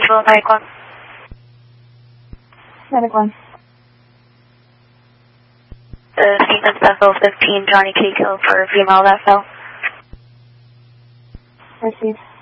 Central, Medic 1. Medic 1. Stevens Vessel 15, Johnny K. Kill for female vessel. Received.